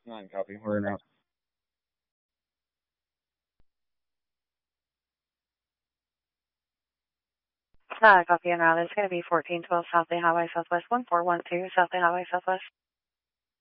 Copy. We're in route. Copy en route. It's going to be 1412 South Bay Highway Southwest 1412 South Bay Highway Southwest.